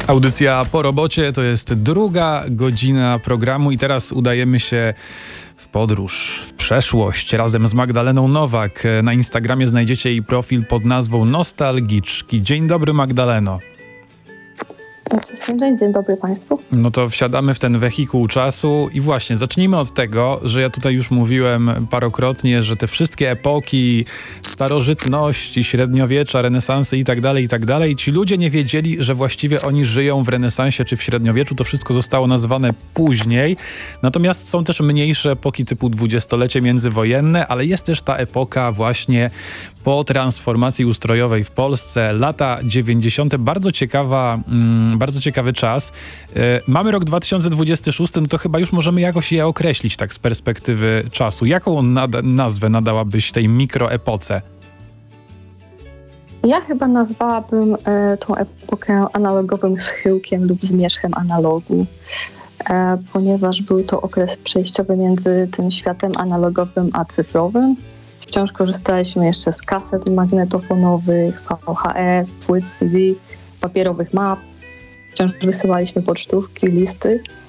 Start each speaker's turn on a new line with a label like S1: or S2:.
S1: Audycja po robocie to jest druga godzina programu i teraz udajemy się w podróż, w przeszłość razem z Magdaleną Nowak. Na Instagramie znajdziecie jej profil pod nazwą Nostalgiczki. Dzień dobry, Magdaleno.
S2: Dzień dobry Państwu.
S1: No to wsiadamy w ten wehikuł czasu i właśnie zacznijmy od tego, że ja tutaj już mówiłem parokrotnie, że te wszystkie epoki starożytności, średniowiecza, renesansy i tak dalej, ci ludzie nie wiedzieli, że właściwie oni żyją w renesansie czy w średniowieczu, to wszystko zostało nazwane później. Natomiast są też mniejsze epoki typu dwudziestolecie międzywojenne, ale jest też ta epoka właśnie po transformacji ustrojowej w Polsce, lata 90. Bardzo ciekawy czas. Mamy rok 2026, no to chyba już możemy jakoś je określić tak z perspektywy czasu. Jaką nazwę nadałabyś tej mikroepoce?
S2: Ja chyba nazwałabym tą epokę analogowym schyłkiem lub zmierzchem analogu, ponieważ był to okres przejściowy między tym światem analogowym a cyfrowym. Wciąż korzystaliśmy jeszcze z kaset magnetofonowych, VHS, płyt CD, papierowych map. Wciąż wysyłaliśmy pocztówki, listy.